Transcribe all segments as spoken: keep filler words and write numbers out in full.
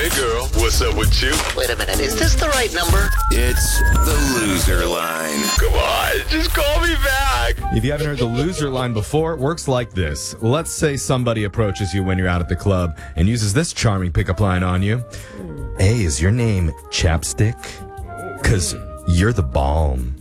Hey, girl, what's up with you? Wait a minute, is this the right number? It's the loser line. Come on, just call me back. If you haven't heard the loser line before, it works like this. Let's say somebody approaches you when you're out at the club and uses this charming pickup line on you. Hey, is your name Chapstick? Because you're the balm.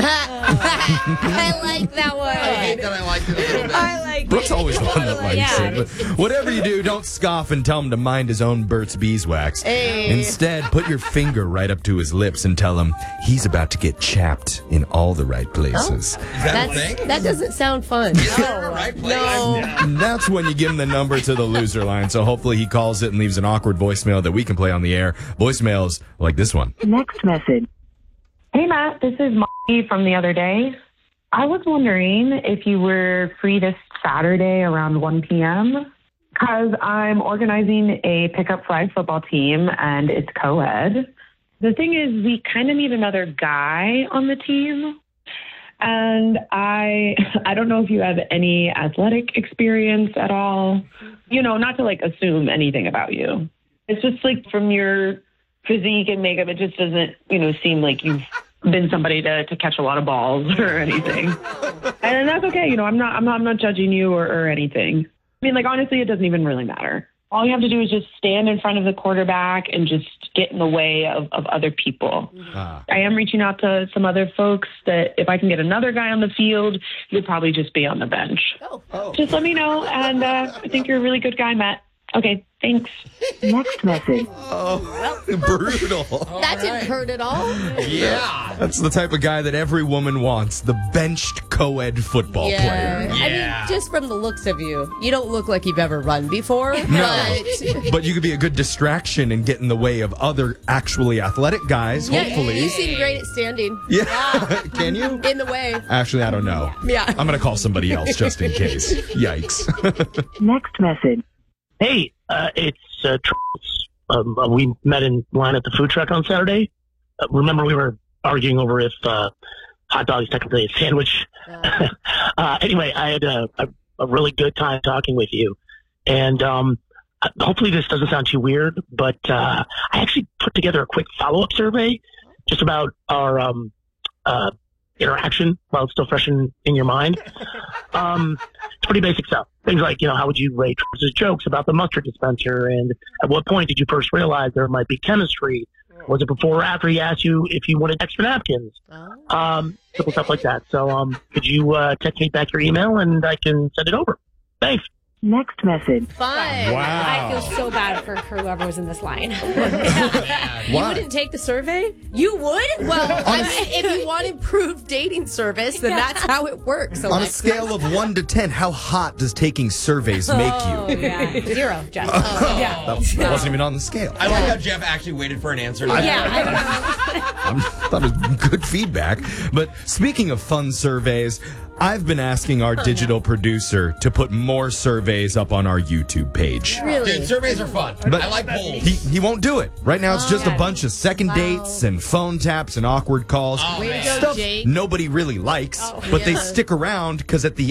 I like that one. I hate that I liked it a little bit. I like Brooke's it. always the one that likes Yeah. it. But whatever you do, don't scoff and tell him to mind his own Burt's Beeswax. Hey. Instead, put your finger right up to his lips and tell him he's about to get chapped in all the right places. Is that a That's, thing? that doesn't sound fun. Is that the right place? No. And that's when you give him the number to the loser line. So hopefully he calls it and leaves an awkward voicemail that we can play on the air. Voicemails like this one. Next message. Hey, Matt, this is Molly from the other day. I was wondering if you were free this Saturday around one p.m. because I'm organizing a pickup flag football team and it's co-ed. The thing is, we kind of need another guy on the team. And I I don't know if you have any athletic experience at all. You know, not to like assume anything about you. It's just like from your physique and makeup, it just doesn't, you know, seem like you've been somebody to, to catch a lot of balls or anything. And that's okay. You know, I'm not, I'm not, I'm not judging you or, or anything. I mean, like, honestly, it doesn't even really matter. All you have to do is just stand in front of the quarterback and just get in the way of, of other people. Ah. I am reaching out to some other folks that if I can get another guy on the field, you'll probably just be on the bench. Oh. Just let me know. And uh, I think you're a really good guy, Matt. Okay, thanks. Next message. Oh, brutal. That didn't hurt at all. Yeah. That's the type of guy that every woman wants, the benched co-ed football Yeah. player. I Yeah. mean, just from the looks of you, you don't look like you've ever run before. No. But But you could be a good distraction and get in the way of other actually athletic guys, yeah, hopefully. you seem great at standing Yeah. Can you? in the way. Actually, I don't know. Yeah. I'm going to call somebody else just in case. Yikes. Next message. Hey, uh, it's uh, Charles. Um, uh, we met in line at the food truck on Saturday. Uh, remember, we were arguing over if uh, hot dog is technically a sandwich. Uh, uh, anyway, I had a, a, a really good time talking with you. And um, uh, hopefully this doesn't sound too weird, but uh, I actually put together a quick follow-up survey just about our um, uh, interaction while it's still fresh in, in your mind. Um, it's pretty basic stuff. Things like, you know, how would you rate Travis's jokes about the mustard dispenser? And at what point did you first realize there might be chemistry? Was it before or after he asked you if you wanted extra napkins? oh. Um, simple stuff like that. So um, could you uh, text me back your email and I can send it over? Thanks. Next message. Fun. Wow. I feel so bad for whoever was in this line. You Why? wouldn't take the survey? You would? Well, I mean, if you want improved dating service, then that's how it works. On a Alexis. scale of one to ten, how hot does taking surveys make Oh, you? yeah. Zero, Jeff. That yeah. wasn't even on the scale. I like how Jeff actually waited for an answer. To Yeah, that. I don't know. I thought it was good feedback. But speaking of fun surveys, I've been asking our digital producer to put more surveys up on our YouTube page. Really? Dude, surveys are fun. But I like polls. He, he won't do it. Right now, it's just a Okay. bunch of second Wow. dates and phone taps and awkward calls. Oh, Way to man. go, Stuff Jake. nobody really likes, Oh, but they yeah. stick around because at the